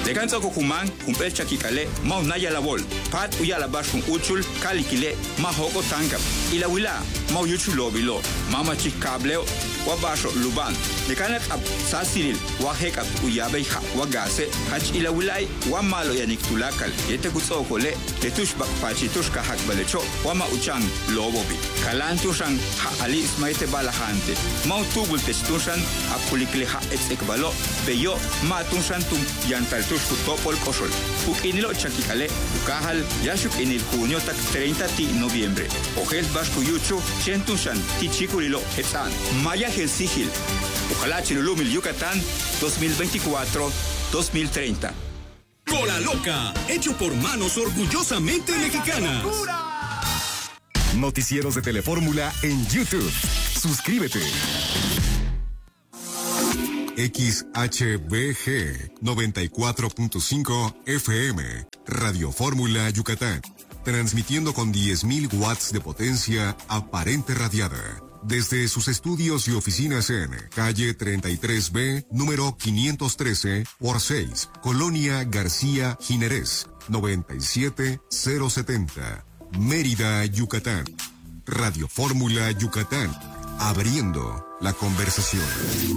De canto Cucumán, un pecha Kikale, Mau Naya Labol, Pat Uyala Bashun Uchul, Kalikile, Mahoko Tankap, y la Wila, Mau Yuchulobilo, Mama Chikableo, Wabasho Luban, de Kanak Ab Sasiril, Wahekap Uyabeja, Wagase, Hach ila Wilai, Wamalo Yanik Tulakal, Yete Kutsokole, Tetush Bakpachitush Kahak Balecho, Wama Uchang, Lobobi, Kalantushan, Ha Ali Ismaite Balahante, Mau Tubul Testushan, Apulikleha Etzekbalo, Beyo, Matushantum, Yantaltush Kutopol Kosol, Ukinilo Chakikale, Ukahal, Yashuk en el junio tak 30 de noviembre, Ojel Bashkuyuchu, Chentushan, Tichikurilo, Etzan, Maya Helsigil, Ojalá Chilulumil Yucatán 2024-2030. Cola Loca, hecho por manos orgullosamente mexicanas. Noticieros de Telefórmula en YouTube. Suscríbete. XHBG 94.5 FM, Radio Fórmula Yucatán, transmitiendo con 10.000 watts de potencia aparente radiada, desde sus estudios y oficinas en calle 33B, número 513 por 6, Colonia García Jiménez, 97070, Mérida, Yucatán. Radio Fórmula Yucatán, abriendo la conversación.